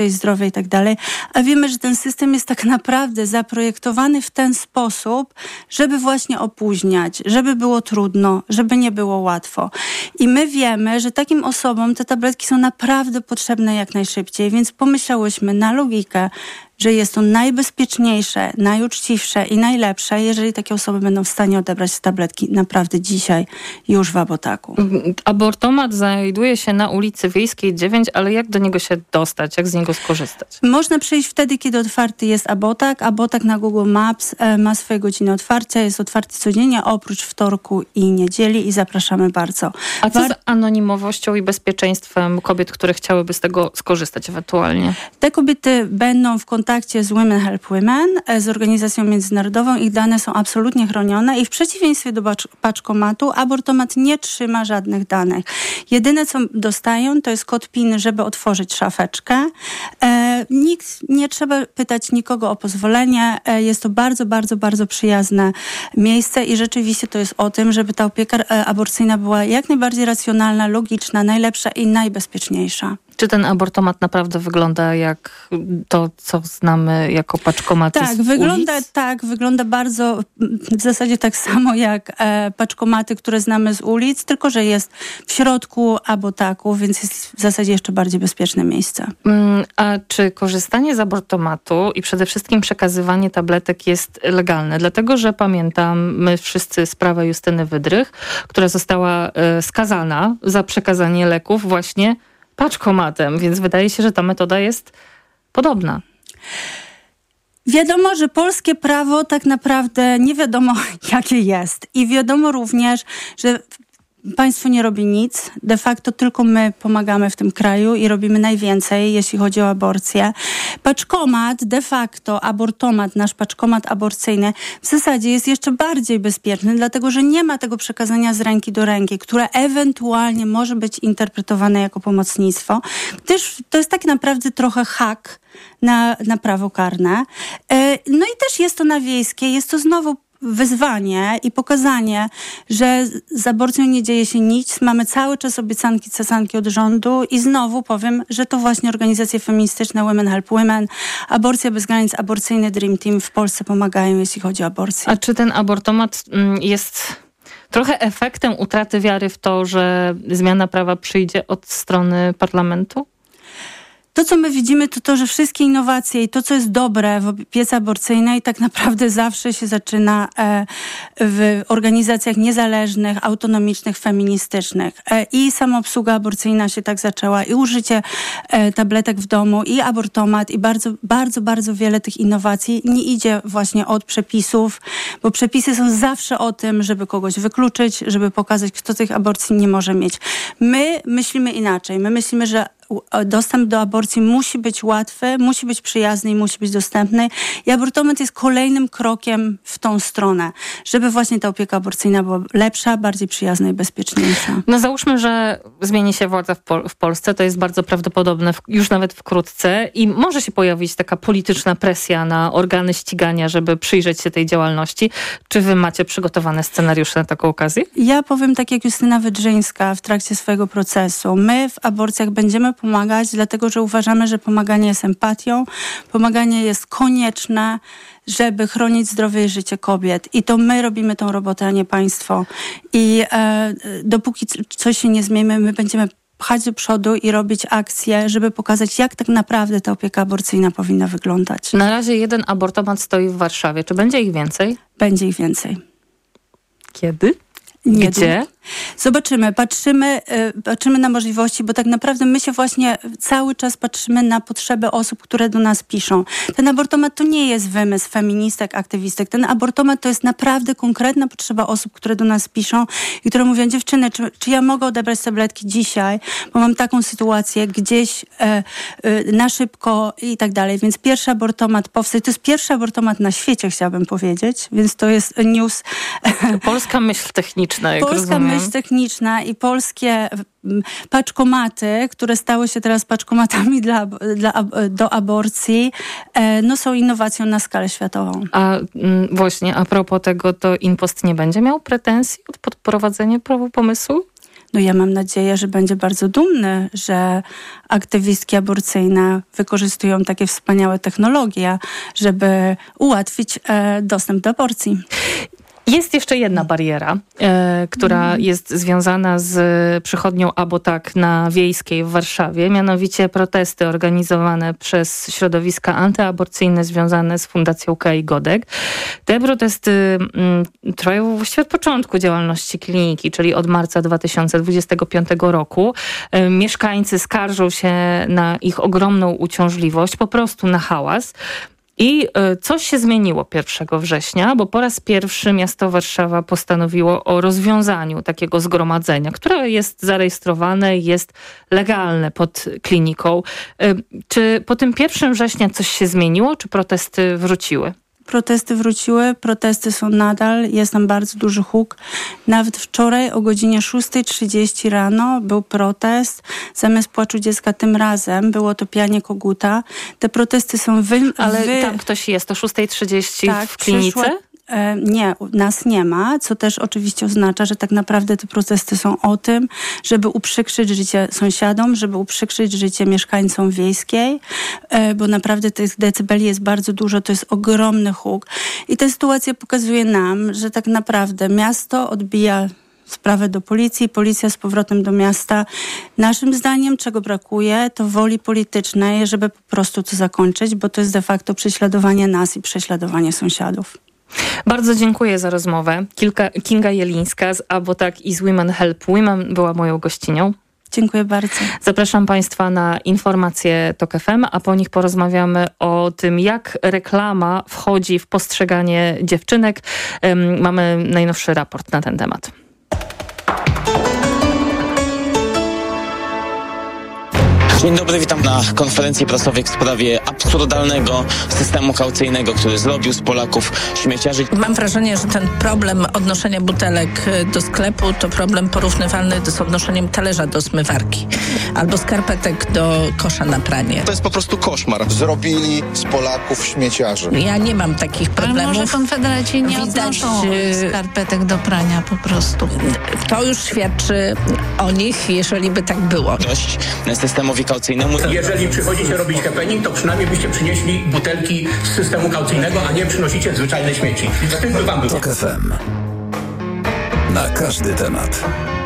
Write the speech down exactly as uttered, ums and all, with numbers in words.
zdrowie i tak dalej, a wiemy, że ten system jest tak naprawdę zaprojektowany w ten sposób, żeby właśnie opóźniać, żeby było trudno, żeby nie było łatwo. I my wiemy, że takim osobom te tabletki są naprawdę potrzebne jak najszybciej, więc pomyślałyśmy na logikę, że jest to najbezpieczniejsze, najuczciwsze i najlepsze, jeżeli takie osoby będą w stanie odebrać tabletki naprawdę dzisiaj już w Abotaku. Abortomat znajduje się na ulicy Wiejskiej dziewięć, ale jak do niego się dostać? Jak z niego skorzystać? Można przyjść wtedy, kiedy otwarty jest Abotak. Abotak na Google Maps e, ma swoje godziny otwarcia, jest otwarty codziennie, oprócz wtorku i niedzieli i zapraszamy bardzo. A co War- z anonimowością i bezpieczeństwem kobiet, które chciałyby z tego skorzystać ewentualnie? Te kobiety będą w kontakcie z Women Help Women, z organizacją międzynarodową. Ich dane są absolutnie chronione i w przeciwieństwie do bacz- paczkomatu Abortomat nie trzyma żadnych danych. Jedyne, co dostają, to jest kod PIN, żeby otworzyć szafeczkę. E, nikt, nie trzeba pytać nikogo o pozwolenie. E, jest to bardzo, bardzo, bardzo przyjazne miejsce i rzeczywiście to jest o tym, żeby ta opieka e, aborcyjna była jak najbardziej racjonalna, logiczna, najlepsza i najbezpieczniejsza. Czy ten abortomat naprawdę wygląda jak to, co znamy jako paczkomaty Tak, z wygląda ulic? tak, wygląda bardzo w zasadzie tak samo jak e, paczkomaty, które znamy z ulic, tylko że jest w środku Abotaku, więc jest w zasadzie jeszcze bardziej bezpieczne miejsce. Mm, a czy korzystanie z abortomatu i przede wszystkim przekazywanie tabletek jest legalne? Dlatego, że pamiętam my wszyscy sprawę Justyny Wydrych, która została e, skazana za przekazanie leków właśnie paczkomatem, więc wydaje się, że ta metoda jest podobna. Wiadomo, że polskie prawo tak naprawdę nie wiadomo jakie jest i wiadomo również, że państwo nie robi nic. De facto tylko my pomagamy w tym kraju i robimy najwięcej, jeśli chodzi o aborcję. Paczkomat, de facto abortomat, nasz paczkomat aborcyjny w zasadzie jest jeszcze bardziej bezpieczny, dlatego że nie ma tego przekazania z ręki do ręki, które ewentualnie może być interpretowane jako pomocnictwo, gdyż to jest tak naprawdę trochę hak na, na prawo karne. No i też jest to na wiejskie, jest to znowu wyzwanie i pokazanie, że z aborcją nie dzieje się nic. Mamy cały czas obiecanki, cesanki od rządu i znowu powiem, że to właśnie organizacje feministyczne Women Help Women, Aborcja Bez Granic, Aborcyjny Dream Team w Polsce pomagają, jeśli chodzi o aborcję. A czy ten abortomat jest trochę efektem utraty wiary w to, że zmiana prawa przyjdzie od strony parlamentu? To, co my widzimy, to to, że wszystkie innowacje i to, co jest dobre w opiece aborcyjnej, tak naprawdę zawsze się zaczyna e, w organizacjach niezależnych, autonomicznych, feministycznych. E, I samoobsługa aborcyjna się tak zaczęła, i użycie e, tabletek w domu, i abortomat, i bardzo, bardzo, bardzo wiele tych innowacji nie idzie właśnie od przepisów, bo przepisy są zawsze o tym, żeby kogoś wykluczyć, żeby pokazać, kto tych aborcji nie może mieć. My myślimy inaczej. My myślimy, że dostęp do aborcji musi być łatwy, musi być przyjazny i musi być dostępny. I abortomat jest kolejnym krokiem w tą stronę, żeby właśnie ta opieka aborcyjna była lepsza, bardziej przyjazna i bezpieczniejsza. No załóżmy, że zmieni się władza w, Pol- w Polsce, to jest bardzo prawdopodobne w, już nawet wkrótce i może się pojawić taka polityczna presja na organy ścigania, żeby przyjrzeć się tej działalności. Czy wy macie przygotowane scenariusze na taką okazję? Ja powiem tak jak Justyna Wydrzyńska w trakcie swojego procesu. My w aborcjach będziemy pomagać, dlatego że uważamy, że pomaganie jest empatią, pomaganie jest konieczne, żeby chronić zdrowie i życie kobiet. I to my robimy tą robotę, a nie państwo. I e, dopóki coś się nie zmieni, my będziemy pchać do przodu i robić akcje, żeby pokazać, jak tak naprawdę ta opieka aborcyjna powinna wyglądać. Na razie jeden abortomat stoi w Warszawie. Czy będzie ich więcej? Będzie ich więcej. Kiedy? Nie Gdzie? dług. Zobaczymy, patrzymy, y, patrzymy na możliwości, bo tak naprawdę my się właśnie cały czas patrzymy na potrzeby osób, które do nas piszą. Ten abortomat to nie jest wymysł feministek, aktywistek. Ten abortomat to jest naprawdę konkretna potrzeba osób, które do nas piszą i które mówią, dziewczyny, czy, czy ja mogę odebrać tabletki dzisiaj, bo mam taką sytuację gdzieś e, e, na szybko i tak dalej. Więc pierwszy abortomat powstaje. To jest pierwszy abortomat na świecie, chciałabym powiedzieć, więc to jest news. Polska myśl techniczna, jak Polska rozumiem. myśl techniczna i polskie paczkomaty, które stały się teraz paczkomatami dla, dla, do aborcji, no są innowacją na skalę światową. A mm, właśnie a propos tego, to InPost nie będzie miał pretensji od podprowadzenia prawo pomysłu? No ja mam nadzieję, że będzie bardzo dumny, że aktywistki aborcyjne wykorzystują takie wspaniałe technologie, żeby ułatwić e, dostęp do aborcji. Jest jeszcze jedna bariera, e, która mm. jest związana z przychodnią Abotak na Wiejskiej w Warszawie, mianowicie protesty organizowane przez środowiska antyaborcyjne związane z Fundacją K I Godek. Te protesty m, trwają właściwie od początku działalności kliniki, czyli od marca dwa tysiące dwudziestego piątego roku. E, mieszkańcy skarżą się na ich ogromną uciążliwość, po prostu na hałas. I coś się zmieniło pierwszego września, bo po raz pierwszy miasto Warszawa postanowiło o rozwiązaniu takiego zgromadzenia, które jest zarejestrowane, jest legalne pod kliniką. Czy po tym pierwszym września coś się zmieniło, czy protesty wróciły? Protesty wróciły, protesty są nadal, jest tam bardzo duży huk. Nawet wczoraj o godzinie szósta trzydzieści rano był protest. Zamiast płaczu dziecka tym razem było to pijanie koguta. Te protesty są wy... Ale wy... tam ktoś jest o szósta trzydzieści tak, w klinice? Przyszło... Nie, nas nie ma, co też oczywiście oznacza, że tak naprawdę te protesty są o tym, żeby uprzykrzyć życie sąsiadom, żeby uprzykrzyć życie mieszkańcom Wiejskiej, bo naprawdę tych decybeli jest bardzo dużo, to jest ogromny huk. I ta sytuacja pokazuje nam, że tak naprawdę miasto odbija sprawę do policji, policja z powrotem do miasta. Naszym zdaniem, czego brakuje, to woli politycznej, żeby po prostu to zakończyć, bo to jest de facto prześladowanie nas i prześladowanie sąsiadów. Bardzo dziękuję za rozmowę. Kilka, Kinga Jelińska z Abotak i z Women Help Women była moją gościnią. Dziękuję bardzo. Zapraszam Państwa na informacje Tok F M, a po nich porozmawiamy o tym, jak reklama wchodzi w postrzeganie dziewczynek. Mamy najnowszy raport na ten temat. Dzień dobry, witam na konferencji prasowej w sprawie absurdalnego systemu kaucyjnego, który zrobił z Polaków śmieciarzy. Mam wrażenie, że ten problem odnoszenia butelek do sklepu to problem porównywalny z odnoszeniem talerza do zmywarki albo skarpetek do kosza na pranie. To jest po prostu koszmar. Zrobili z Polaków śmieciarzy. Ja nie mam takich problemów. Ale może konfederaci nie Widać, odnoszą skarpetek do prania po prostu. To już świadczy o nich, jeżeli by tak było. Dość systemowi kaucyjnemu. Jeżeli przychodzicie robić happening, to przynajmniej byście przynieśli butelki z systemu kaucyjnego, a nie przynosicie zwyczajne śmieci. Z tym by wam było. Tok F M. Na każdy temat.